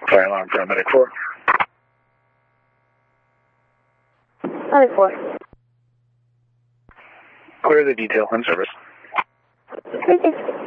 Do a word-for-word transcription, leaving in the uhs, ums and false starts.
Fire alarm from Medic four. Medic four. Clear the detail in service. Okay.